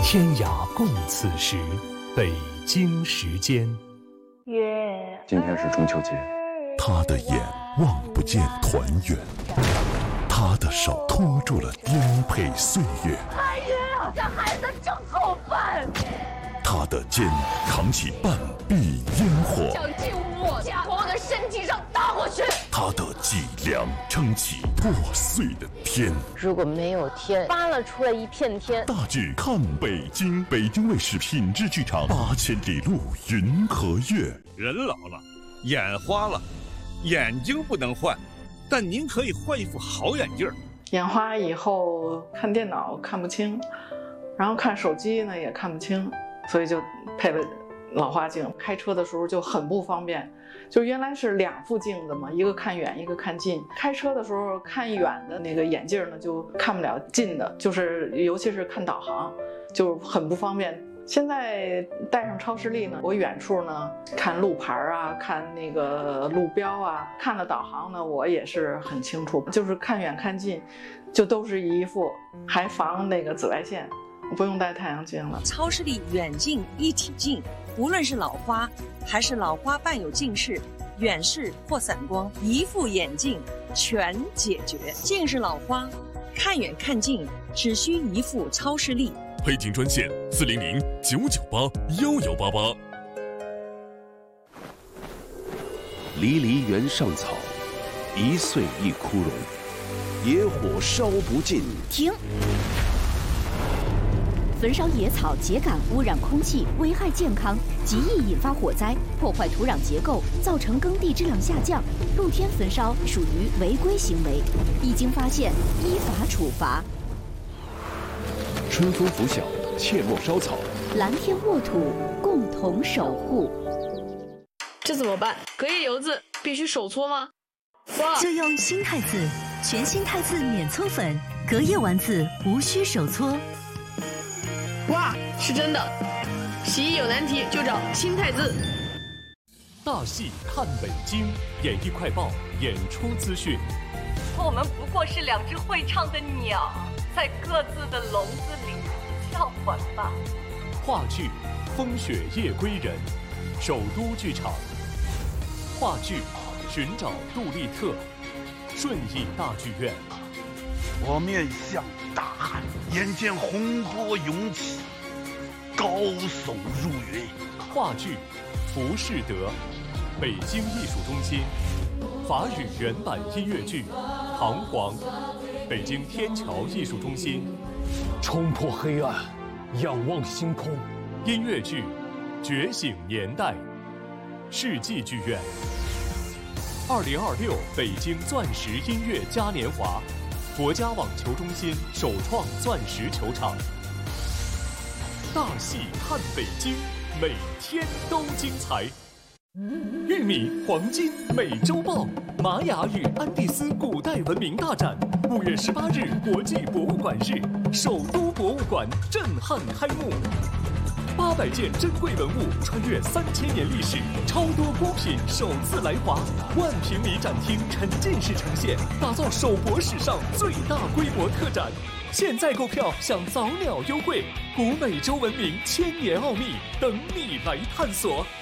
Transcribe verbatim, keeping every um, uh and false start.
天涯共此时，北京时间。 今天是中秋节。 他的眼望不见团圆，他的手托住了颠沛岁月。 哎呀，这孩子真过分！ 他的肩扛起半壁烟火， 想进我家，往我的身体上打过去。 他的脊梁撑起破碎的天。 如果没有天，扒了出来一片天。 大剧看北京，北京卫视品质剧场，八千里路云和月。 人老了，眼花了，眼睛不能换，但您可以换一副好眼镜。 眼花以后看电脑看不清，然后看手机呢也看不清，所以就配了老花镜。开车的时候就很不方便，就原来是两副镜子嘛，一个看远一个看近。开车的时候看远的那个眼镜呢就看不了近的，就是尤其是看导航就很不方便。现在带上超视力呢，我远处呢看路牌啊，看那个路标啊，看了导航呢，我也是很清楚。就是看远看近，就都是一副，还防那个紫外线，不用戴太阳镜了。 超视力远近一体镜，无论是老花还是老花伴有近视、远视或散光，一副眼镜全解决。近视老花，看远看近只需一副超视力。 北京专线四零零九九八幺幺八八。 离离原上草，一岁一枯荣。野火烧不尽。 停！焚烧野草秸秆污染空气，危害健康，极易引发火灾，破坏土壤结构，造成耕地质量下降。露天焚烧属于违规行为，一经发现依法处罚。 春风拂晓，切莫烧草。 蓝天沃土，共同守护。 这怎么办？隔夜油渍必须手搓吗？哇！ 就用新汰渍，全新汰渍免搓粉，隔夜完渍无需手搓。 哇，是真的！洗衣有难题就找新汰渍。 大戏看北京，演艺快报演出资讯。 我们不过是两只会唱的鸟，在各自的笼子里叫唤吧。 话剧《风雪夜归人》，首都剧场。话剧《寻找杜丽特》，顺义大剧院。 我面向大海，眼见洪波涌起，高耸入云。 话剧《浮士德》，北京艺术中心。法语原版音乐剧《彷徨》，北京天桥艺术中心。 冲破黑暗，仰望星空。 音乐剧《觉醒年代》，世纪剧院。二零二六北京钻石音乐嘉年华，国家网球中心首创钻石球场。大戏看北京，每天都精彩。玉米黄金美洲豹，玛雅与安第斯古代文明大展，五月十八日国际博物馆日，首都博物馆震撼开幕。八百件珍贵文物穿越三千年历史，超多孤品首次来华，万平米展厅沉浸式呈现，打造首博史上最大规模特展。现在购票享早鸟优惠，古美洲文明千年奥秘等你来探索。